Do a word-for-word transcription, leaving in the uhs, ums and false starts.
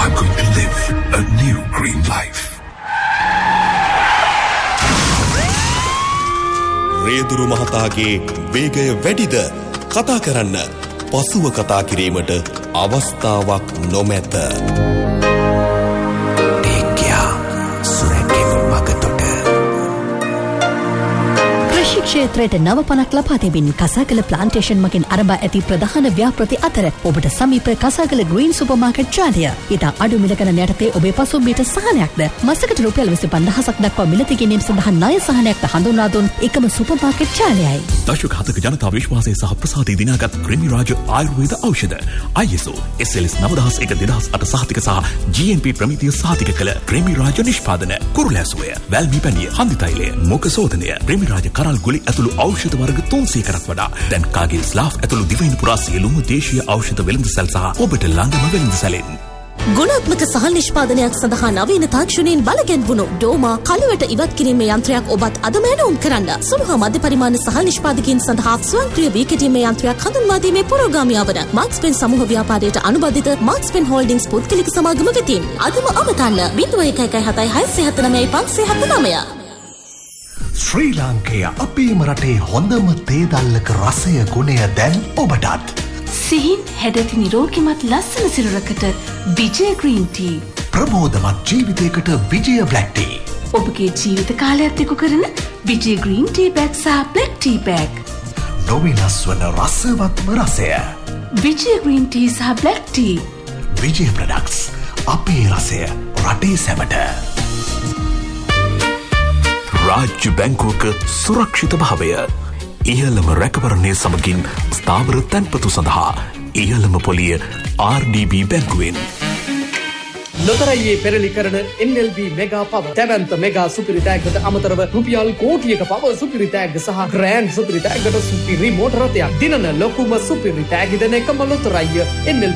I'm going to live a new green life. රේදුරු මහතාගේ වේගය වැඩිද? කතා කරන්න. පසුව කතා කිරීමට අවස්ථාවක් නොමැත. ක්ෂේත්‍රයට නව පනක් ලබා දෙමින් කසාගල ප්ලාන්ටේෂන් මගින් අරඹා ඇති ප්‍රධාන ව්‍යාපෘති අතර ඔබට සමීප කසාගල ග්‍රීන් සුපර් මාකට් ජාලය. ඉතා අඩු මිල ගණන් යටතේ ඔබේ පසුම්බියට සහනයක්ද මසකට රුපියල් විසි පන්දාහක් දක්වා මිලදී ගැනීම සඳහා ණය සහනයක්ද හඳුන්වා දුන් එකම සුපර් මාකට් ජාලයයි. දශක හතක ජනතා විශ්වාසය සහ ප්‍රසාදය දිනාගත් ක්‍රිමි රාජ ආයුර්වේද ඖෂධ I S O S L S නව දහස් එක දෙදහස් අට සහතික සහ G M P ප්‍රමිතිය සහතික කළ ක්‍රිමි රාජ නිෂ්පාදන කුරුලැසුවය වැල්මි පැණිය හන්දි තෛලය මොක සෝදනය ක්‍රිමි රාජ කරල් ගුලි ඇතුළු ඖෂධ වර්ග තුන්සීයකටත් වඩා දැන් කාගිල් ස්ලාෆ් ඇතුළු දිවයින පුරා සියලුම දේශීය ඖෂධ වෙළඳසැල් සහ ඔබට ළඟම වෙළඳසැලෙන් ගුණාත්මක සහල් නිෂ්පාදනයක් සඳහා නවීන තාක්ෂණයෙන් බලගැන්වුණු ඩෝමා කළුවට ඉවත් කිරීමේ යන්ත්‍රයක් ඔබත් අදම ඇනවුම් කරන්න. සුළු හා මධ්‍ය පරිමාණ සහල් නිෂ්පාදකයන් සඳහා ස්වයංක්‍රීය වී කැටීමේ යන්ත්‍රයක් හඳුන්වා දීමේ පුරෝගාමියා වන මාක්ස් පෙන් සමූහ ව්‍යාපාරයට අනුබද්ධිත මාක්ස් පෙන් හෝල්ඩින්ග්ස් පුද්ගලික සමාගම වෙතින් අදම අවතන්න ज़ीरो एक एक सात छह सात नौ पाँच सात नौ. ශ්‍රී ලාංකේය අපේම රටේ හොඳම තේ දැල්ලක රසය ගුණය දැන් ඔබටත්. සිහින් හැඩැති නිරෝගිමත් ලස්සන සිරුරකට විජය ග්‍රීන් ටී. ප්‍රබෝධමත් ජීවිතයකට විජය බ්ලැක් ටී. ඔබගේ ජීවිත කාලයත් එක්ක කරන විජය ග්‍රීන් ටී බෑග් සහ බ්ලැක් ටී බෑග්. නොවෙනස් වන රසවත්ම රසය. විජය ග්‍රීන් ටී සහ බ්ලැක් ටී. විජය ප්‍රොඩක්ට්ස් අපේ රසය රටේ සැමට. රාජ්‍ය බැංකුවක සුරක්ෂිත භාවය ඉහළම රැකවරණය සමගින් ස්ථාවර තැන්පතු සඳහා ඉහළම පොලිය R D B බැංකුවෙන්. ලොතරැයියේ පෙරලි කරන N L B මෙගා පව තැවැන්ත මෙගා සුපිරි තෑග්ගට අමතරව රුපියල් කෝටියක පව සුපිරි තෑග්ග සහ ග්‍රෑන්ඩ් සුපිරි තෑග්ගට සුපිරි මෝටර රථයක් දිනන ලොකුම සුපිරි තෑගි දෙන එකම ලොතරැයිය N L B